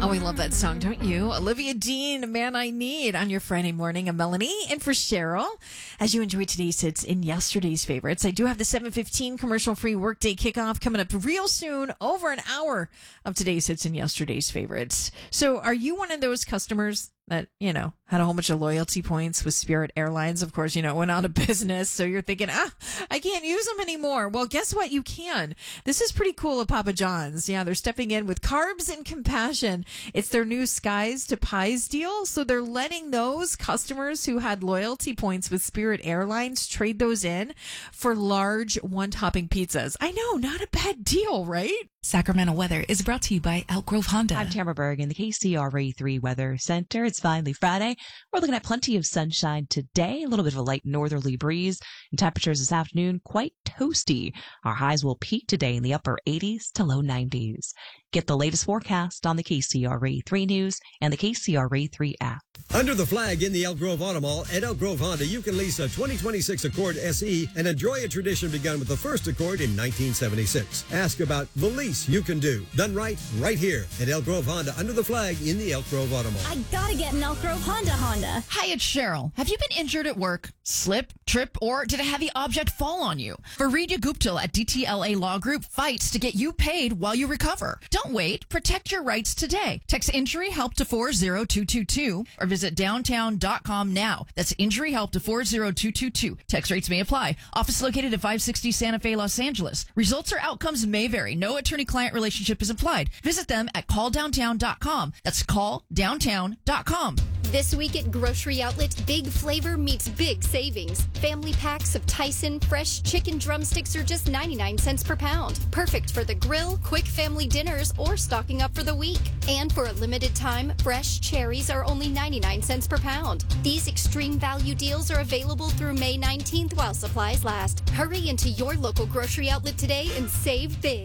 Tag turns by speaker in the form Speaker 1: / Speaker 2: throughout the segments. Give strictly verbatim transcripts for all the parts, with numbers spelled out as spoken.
Speaker 1: Oh, we love that song, don't you? Olivia Dean, Man I Need, on your Friday morning. I'm Melanie, and for Cheryl. As you enjoy today's hits in yesterday's favorites, I do have the seven fifteen commercial-free workday kickoff coming up real soon, over an hour of today's hits in yesterday's favorites. So are you one of those customers that, you know, had a whole bunch of loyalty points with Spirit Airlines? Of course, you know, went out of business. So you're thinking, ah, I can't use them anymore. Well, guess what? You can. This is pretty cool at Papa John's. Yeah, they're stepping in with Carbs and Compassion. It's their new Skies to Pies deal. So they're letting those customers who had loyalty points with Spirit Airlines trade those in for large one-topping pizzas. I know, not a bad deal, right?
Speaker 2: Sacramento weather is brought to you by Elk Grove Honda.
Speaker 3: I'm Tamara Berg in the K C R A three Weather Center. It's finally Friday. We're looking at plenty of sunshine today, a little bit of a light northerly breeze, and temperatures this afternoon quite toasty. Our highs will peak today in the upper eighties to low nineties. Get the latest forecast on the K C R A three News and the K C R A three app.
Speaker 4: Under the flag in the Elk Grove Auto Mall at Elk Grove Honda, you can lease a twenty twenty-six Accord S E and enjoy a tradition begun with the first Accord in nineteen seventy-six. Ask about the lease you can do. Done right, right here at Elk Grove Honda, under the flag in the Elk Grove Auto Mall.
Speaker 5: I gotta get an Elk Grove Honda Honda.
Speaker 6: Hi, it's Cheryl. Have you been injured at work? Slip, trip, or did a heavy object fall on you? Faridya Guptal at D T L A Law Group fights to get you paid while you recover. Don't wait. Protect your rights today. Text Injury Help to four zero two two two or visit downtown dot com now. That's Injury Help to four zero two two two. Text rates may apply. Office located at five sixty Santa Fe, Los Angeles. Results or outcomes may vary. No attorney-client relationship is implied. Visit them at call downtown dot com. That's call downtown dot com.
Speaker 5: This week at Grocery Outlet, big flavor meets big savings. Family packs of Tyson fresh chicken drumsticks are just ninety-nine cents per pound. Perfect for the grill, quick family dinners, or stocking up for the week. And for a limited time, fresh cherries are only ninety-nine cents per pound. These extreme value deals are available through May nineteenth while supplies last. Hurry into your local Grocery Outlet today and save big.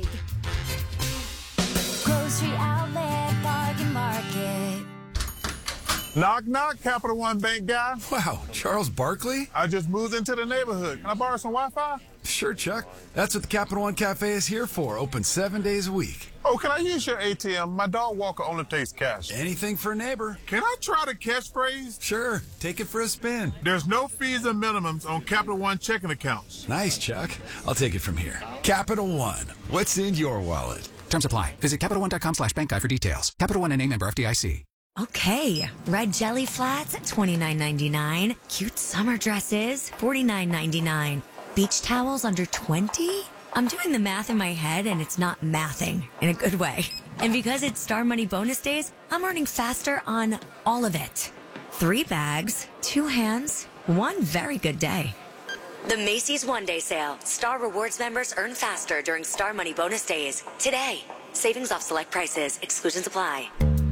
Speaker 7: Grocery Outlet Bargain Market.
Speaker 8: Knock, knock, Capital One Bank guy.
Speaker 9: Wow, Charles Barkley?
Speaker 8: I just moved into the neighborhood. Can I borrow some Wi-Fi?
Speaker 9: Sure, Chuck. That's what the Capital One Cafe is here for. Open seven days a week.
Speaker 8: Oh, can I use your A T M? My dog walker only takes cash.
Speaker 9: Anything for a neighbor.
Speaker 8: Can I try the catchphrase?
Speaker 9: Sure. Take it for a spin.
Speaker 8: There's no fees and minimums on Capital One checking accounts.
Speaker 9: Nice, Chuck. I'll take it from here. Capital One. What's in your wallet?
Speaker 10: Terms apply. Visit Capital One dot com slash bank guide for details. Capital One and a member F D I C.
Speaker 7: Okay, red jelly flats at twenty-nine ninety-nine. Cute summer dresses, forty-nine ninety-nine. Beach towels under twenty? I'm doing the math in my head and it's not mathing in a good way. And because it's Star Money bonus days, I'm earning faster on all of it. Three bags, two hands, one very good day. The Macy's One Day Sale. Star Rewards members earn faster during Star Money bonus days. Today. Savings off select prices. Exclusions apply.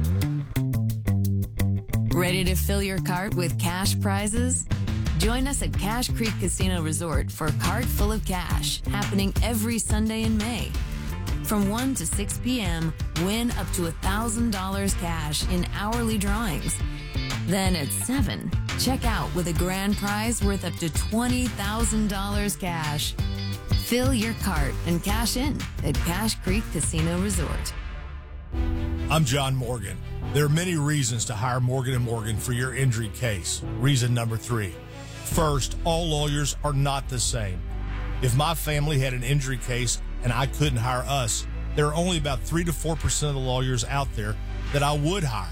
Speaker 2: Ready to fill your cart with cash prizes? Join us at Cache Creek Casino Resort for a cart full of cash, happening every Sunday in May. From one to six p.m., win up to one thousand dollars cash in hourly drawings. Then at seven, check out with a grand prize worth up to twenty thousand dollars cash. Fill your cart and cash in at Cache Creek Casino Resort.
Speaker 11: I'm John Morgan. There are many reasons to hire Morgan and Morgan for your injury case. Reason number three. First, all lawyers are not the same. If my family had an injury case and I couldn't hire us, there are only about three to four percent of the lawyers out there that I would hire.